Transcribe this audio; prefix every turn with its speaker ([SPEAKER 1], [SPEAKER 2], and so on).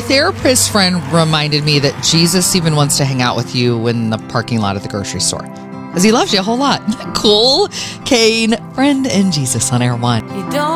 [SPEAKER 1] therapist friend reminded me that Jesus even wants to hang out with you in the parking lot at the grocery store. Because he loves you a whole lot. Cool. Kane, Friend and Jesus on Air One.